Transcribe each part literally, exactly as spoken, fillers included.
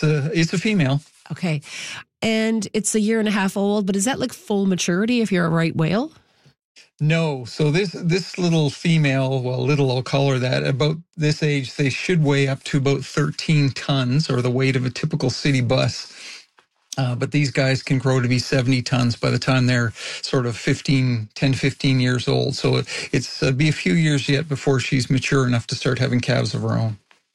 it's a it's a female. Okay. And it's a year and a half old, but is that like full maturity if you're a right whale? No. So this this little female, well, little, I'll call her that, about this age, they should weigh up to about thirteen tons, or the weight of a typical city bus. Uh, but these guys can grow to be seventy tons by the time they're sort of fifteen, ten, fifteen years old. So it's uh, be a few years yet before she's mature enough to start having calves of her own.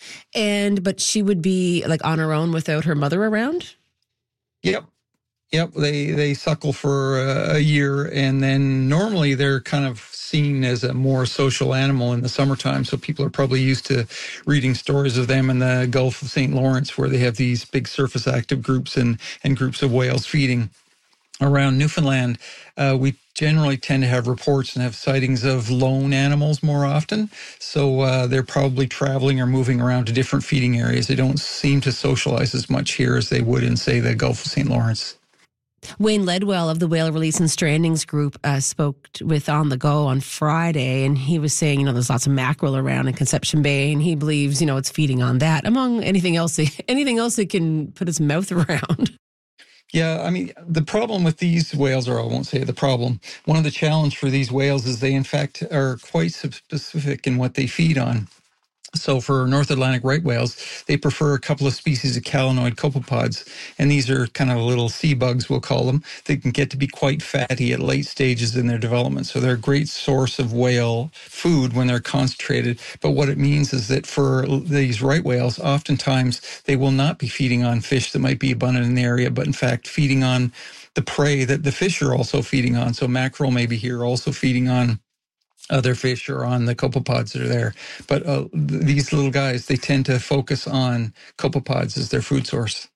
And, but she would be like on her own without her mother around? Yep. Yep, they they suckle for a, a year, and then normally they're kind of seen as a more social animal in the summertime. So people are probably used to reading stories of them in the Gulf of Saint Lawrence, where they have these big surface active groups and, and groups of whales feeding. Around Newfoundland, uh, we generally tend to have reports and have sightings of lone animals more often. So uh, they're probably traveling or moving around to different feeding areas. They don't seem to socialize as much here as they would in, say, the Gulf of Saint Lawrence. Wayne Ledwell of the Whale Release and Strandings Group uh, spoke with On the Go on Friday, and he was saying, you know, there's lots of mackerel around in Conception Bay, and he believes, you know, it's feeding on that among anything else, anything else it can put its mouth around. Yeah, I mean, the problem with these whales, or I won't say the problem, one of the challenge for these whales is they, in fact, are quite specific in what they feed on. So for North Atlantic right whales, they prefer a couple of species of calanoid copepods, and these are kind of little sea bugs, we'll call them. They can get to be quite fatty at late stages in their development, so they're a great source of whale food when they're concentrated. But what it means is that for these right whales, oftentimes they will not be feeding on fish that might be abundant in the area, but in fact feeding on the prey that the fish are also feeding on. So mackerel may be here also feeding on other fish or on the copepods that are there. But uh, th- these little guys, they tend to focus on copepods as their food source.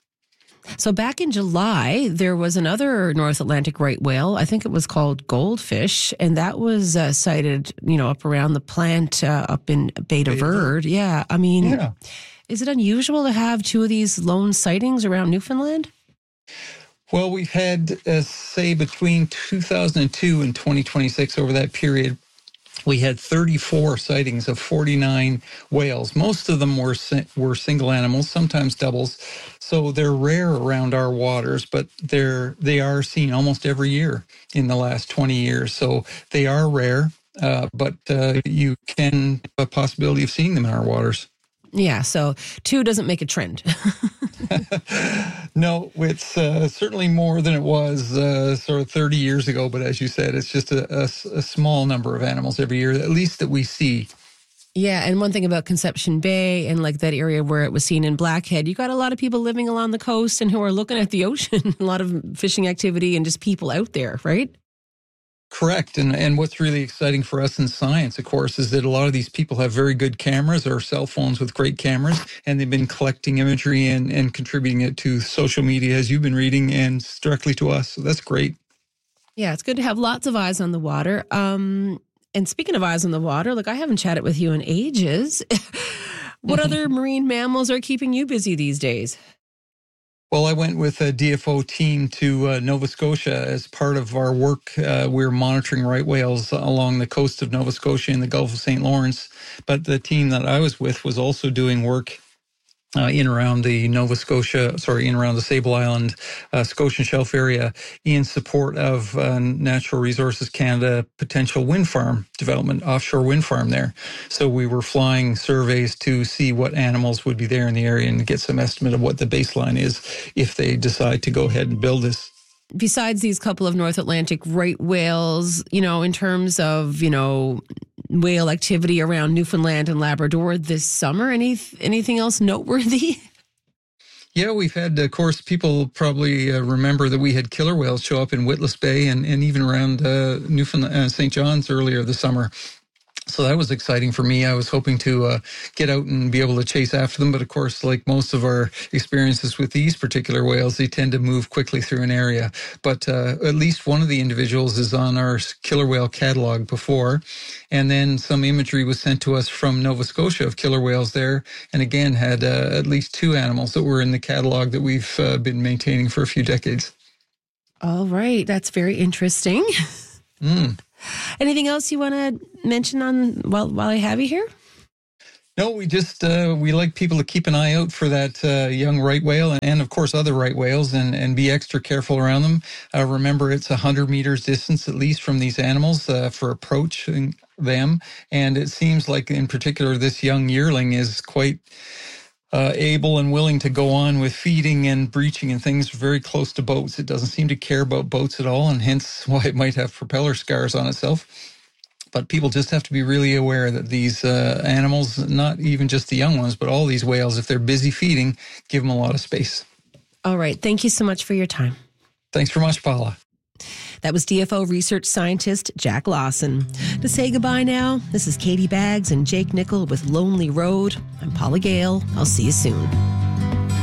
So back in July, there was another North Atlantic right whale. I think it was called goldfish, and that was uh, sighted, you know, up around the plant uh, up in Beta Verde. Yeah, I mean, yeah. Is it unusual to have two of these lone sightings around Newfoundland? Well, we've had, uh, say, between two thousand two and twenty twenty-six, over that period, we had thirty-four sightings of forty-nine whales. Most of them were were single animals, sometimes doubles. So they're rare around our waters, but they're they are seen almost every year in the last twenty years. So they are rare, uh, but uh, you can have a possibility of seeing them in our waters. Yeah, so two doesn't make a trend. No, it's uh, certainly more than it was uh, sort of thirty years ago. But as you said, it's just a, a, a small number of animals every year, at least that we see. Yeah, and one thing about Conception Bay and like that area where it was seen in Blackhead, you got a lot of people living along the coast and who are looking at the ocean, a lot of fishing activity and just people out there, right? Correct. And and what's really exciting for us in science, of course, is that a lot of these people have very good cameras or cell phones with great cameras, and they've been collecting imagery and, and contributing it to social media, as you've been reading, and directly to us. So that's great. Yeah, it's good to have lots of eyes on the water. Um, and speaking of eyes on the water, look, I haven't chatted with you in ages. What other marine mammals are keeping you busy these days? Well, I went with a D F O team to uh, Nova Scotia as part of our work. Uh, we were monitoring right whales along the coast of Nova Scotia in the Gulf of Saint Lawrence. But the team that I was with was also doing work uh, in around the Nova Scotia, sorry, in around the Sable Island, uh, Scotian Shelf area in support of uh, Natural Resources Canada potential wind farm development, offshore wind farm there. So we were flying surveys to see what animals would be there in the area and get some estimate of what the baseline is if they decide to go ahead and build this. Besides these couple of North Atlantic right whales, you know, in terms of, you know, whale activity around Newfoundland and Labrador this summer, any anything else noteworthy? Yeah, we've had, of course, people probably uh, remember that we had killer whales show up in Witless Bay and, and even around uh, Newfoundland, uh, Saint John's earlier this summer. So that was exciting for me. I was hoping to uh, get out and be able to chase after them. But of course, like most of our experiences with these particular whales, they tend to move quickly through an area. But uh, at least one of the individuals is on our killer whale catalog before. And then some imagery was sent to us from Nova Scotia of killer whales there. And again, had uh, at least two animals that were in the catalog that we've uh, been maintaining for a few decades. All right. That's very interesting. Mm. Anything else you want to mention on while while I have you here? No, we just uh, we like people to keep an eye out for that uh, young right whale, and, and of course other right whales, and, and be extra careful around them. Uh, remember, it's a hundred meters distance at least from these animals uh, for approaching them, and it seems like in particular this young yearling is quite uh, able and willing to go on with feeding and breaching and things very close to boats. It doesn't seem to care about boats at all, and hence why it might have propeller scars on itself. But people just have to be really aware that these uh, animals, not even just the young ones, but all these whales, if they're busy feeding, give them a lot of space. All right. Thank you so much for your time. Thanks very much, Paula. That was D F O research scientist Jack Lawson. To say goodbye now, this is Katie Baggs and Jake Nickel with Lonely Road. I'm Paula Gale. I'll see you soon.